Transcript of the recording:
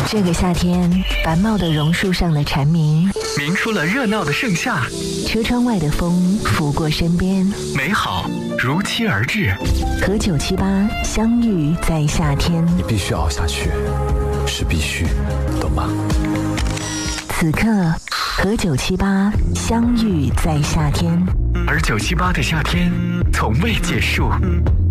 这个夏天，繁茂的榕树上的蝉鸣， 鸣出了热闹的盛夏。 车窗外的风拂过身边， 美好如期而至。 和978相遇在夏天， 你必须熬下去，是必须，懂吗？ 此刻和978相遇在夏天， 而978的夏天从未结束。